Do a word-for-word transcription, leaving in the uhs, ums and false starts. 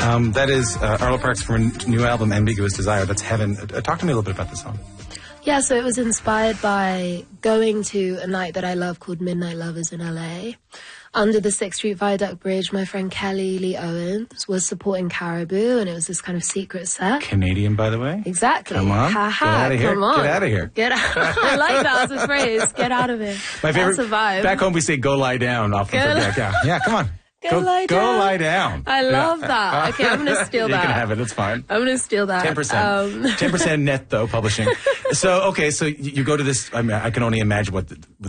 Um, that is uh, Arlo Parks from her new album, Ambiguous Desire. That's Heaven. Uh, talk to me a little bit about this song. Yeah, so it was inspired by going to a night that I love called Midnight Lovers in L A. Under the sixth Street Viaduct Bridge, my friend Kelly Lee Owens was supporting Caribou, and it was this kind of secret set. Canadian, by the way? Exactly. Come on. Ha ha. Get out of here. Come on. Get out of here. Get out. I like that as a phrase. Get out of here. My favorite. That's a vibe. Back home, we say "go lie down." Often Go forget. Yeah, yeah. Come on. Go, go lie go down. lie down. I love yeah. that. Okay, I'm going to steal that. You can have it. It's fine. I'm going to steal that. Ten percent. Um, Ten percent net though. Publishing. So okay. So you, you go to this. I mean, I can only imagine what. The,